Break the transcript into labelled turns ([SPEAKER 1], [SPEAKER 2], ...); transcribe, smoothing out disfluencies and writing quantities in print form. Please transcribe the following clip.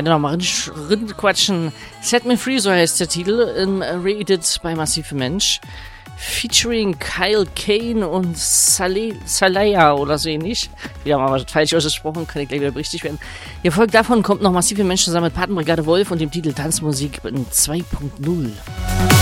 [SPEAKER 1] kann ja noch mal quatschen. Set Me Free, so heißt der Titel, Rated bei Massive Mensch. Featuring Kyle Kane und Salaya oder so ähnlich. Wieder mal was falsch ausgesprochen, kann ich gleich wieder richtig werden. Ihr Folge davon kommt noch Massive Mensch zusammen mit Patenbrigade Wolf und dem Titel Tanzmusik in 2.0.